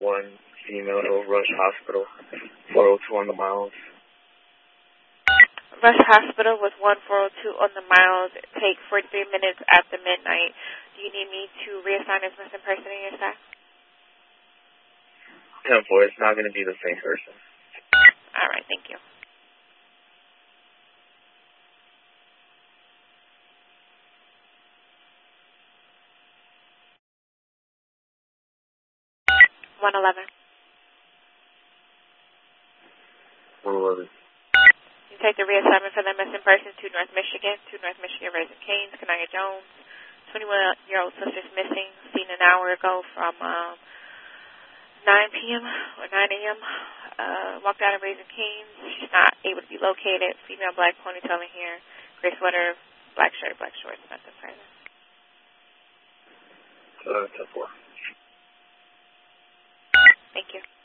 1 female Rush Hospital, 402 on the miles. Rush Hospital with 1402 on the miles. Take 43 minutes after midnight. Do you need me to reassign this missing person in your staff? 10-4, it's not going to be the same person. All right, thank you. One 11. 111. You take the reassignment for the missing person to North Michigan Raising Cane's, Kanaya Jones. 21-year-old sister's missing, seen an hour ago from 9 p.m. or 9 a.m. Walked out of Raising Cane's. She's not able to be located. Female, black ponytail in hair, gray sweater, black shirt, black shorts, nothing further. 10-4. Thank you.